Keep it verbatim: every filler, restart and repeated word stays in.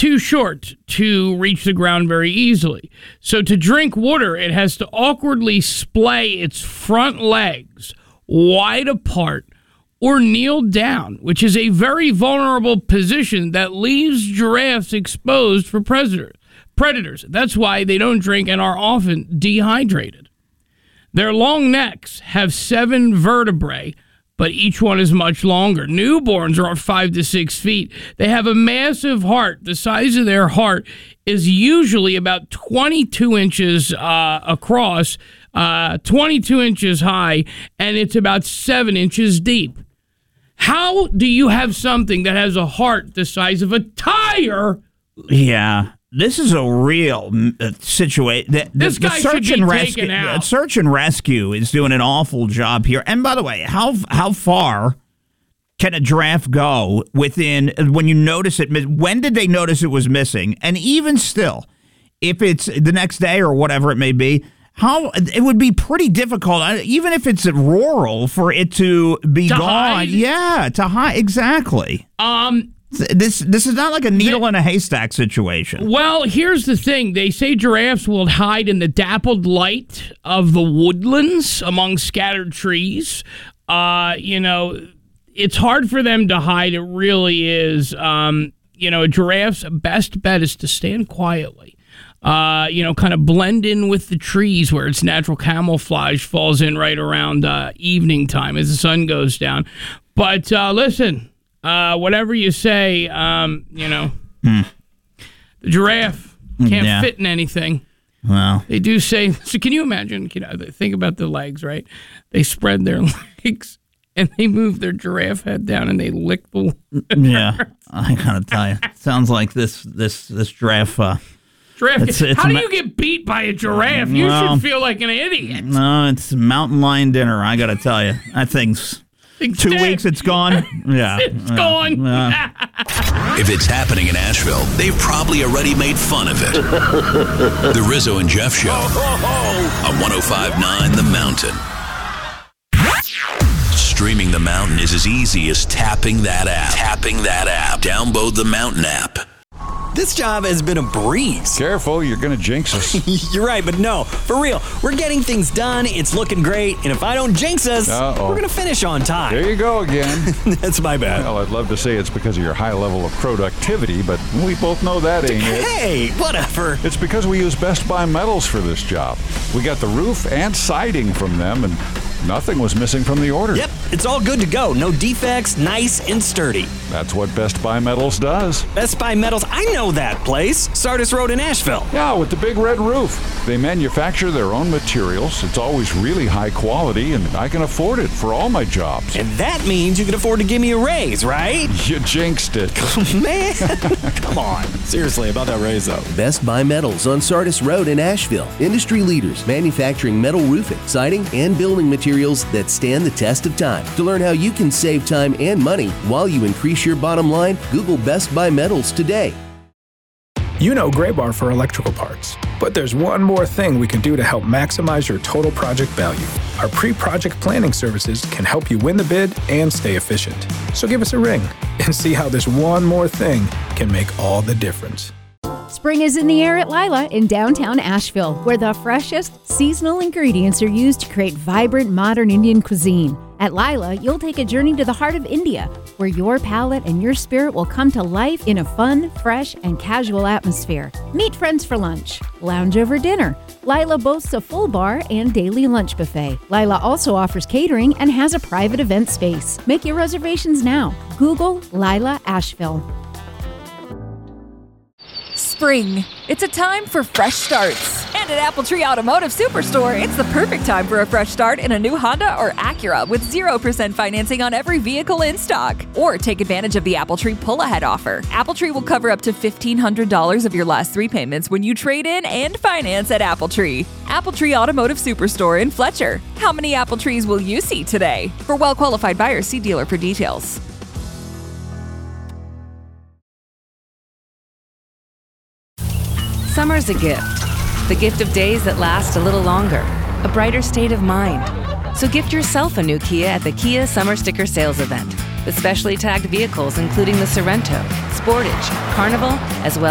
too short to reach the ground very easily. So to drink water, it has to awkwardly splay its front legs wide apart or kneel down, which is a very vulnerable position that leaves giraffes exposed for predators. Predators. That's why they don't drink and are often dehydrated. Their long necks have seven vertebrae, but each one is much longer. Newborns are five to six feet. They have a massive heart. The size of their heart is usually about twenty-two inches uh, across, uh, twenty-two inches high, and it's about seven inches deep. How do you have something that has a heart the size of a tire? Yeah. This is a real uh, situation. The, the, this guy the search should be and rescue, taken out. Search and rescue is doing an awful job here. And by the way, how how far can a giraffe go within when you notice it? When did they notice it was missing? And even still, if it's the next day or whatever it may be, how it would be pretty difficult, even if it's rural, for it to be to gone. Hide? Yeah, to hide exactly. Um. This this is not like a needle in a haystack situation. Well, here's the thing. They say giraffes will hide in the dappled light of the woodlands among scattered trees. Uh, you know, it's hard for them to hide. It really is. Um, you know, a giraffe's best bet is to stand quietly. Uh, you know, kind of blend in with the trees where its natural camouflage falls in right around uh, evening time as the sun goes down. But uh, listen... Uh, whatever you say, um, you know, hmm. the giraffe can't yeah. fit in anything. Well, they do say. So, can you imagine? You know, think about the legs, right? They spread their legs and they move their giraffe head down and they lick the. Yeah, I gotta tell you, sounds like this this this giraffe. Uh, giraffe. It's, it's how do ma- you get beat by a giraffe? You well, should feel like an idiot. No, it's mountain lion dinner. I gotta tell you, that thing's. Two dead. weeks, it's gone. Yeah, it's uh, gone. Uh. If it's happening in Asheville, they've probably already made fun of it. The Rizzo and Jeff Show on one oh five point nine The Mountain. Streaming The Mountain is as easy as tapping that app. Tapping that app. Download the Mountain app. This job has been a breeze. Careful, you're going to jinx us. You're right, but no, for real. We're getting things done, it's looking great, and if I don't jinx us, Uh-oh. we're going to finish on time. There you go again. That's my bad. Well, I'd love to say it's because of your high level of productivity, but we both know that ain't it. Hey, whatever. It's because we use Best Buy Metals for this job. We got the roof and siding from them, and nothing was missing from the order. Yep, it's all good to go. No defects, nice and sturdy. That's what Best Buy Metals does. Best Buy Metals, I know that place. Sardis Road in Asheville. Yeah, with the big red roof. They manufacture their own materials. It's always really high quality, and I can afford it for all my jobs. And that means you can afford to give me a raise, right? You jinxed it. Man, come on. Seriously, about that raise, though. Best Buy Metals on Sardis Road in Asheville. Industry leaders manufacturing metal roofing, siding, and building materials that stand the test of time. To learn how you can save time and money while you increase your bottom line, Google Best Buy Metals today. You know Graybar for electrical parts, but there's one more thing we can do to help maximize your total project value. Our pre-project planning services can help you win the bid and stay efficient. So give us a ring and see how this one more thing can make all the difference. Spring is in the air at Lila in downtown Asheville, where the freshest seasonal ingredients are used to create vibrant modern Indian cuisine. At Lila, you'll take a journey to the heart of India, where your palate and your spirit will come to life in a fun, fresh, and casual atmosphere. Meet friends for lunch, lounge over dinner. Lila boasts a full bar and daily lunch buffet. Lila also offers catering and has a private event space. Make your reservations now. Google Lila Asheville. Spring. It's a time for fresh starts. And at Apple Tree Automotive Superstore, it's the perfect time for a fresh start in a new Honda or Acura with zero percent financing on every vehicle in stock. Or take advantage of the Apple Tree pull-ahead offer. Apple Tree will cover up to fifteen hundred dollars of your last three payments when you trade in and finance at Apple Tree. Apple Tree Automotive Superstore in Fletcher. How many Apple Trees will you see today? For well-qualified buyers, see dealer for details. Summer's a gift. The gift of days that last a little longer. A brighter state of mind. So gift yourself a new Kia at the Kia Summer Sticker Sales Event. With specially tagged vehicles including the Sorrento, Sportage, Carnival, as well